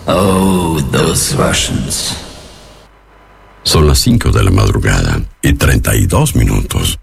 Oh, those Russians. Son las 5 de la madrugada y 32 minutos.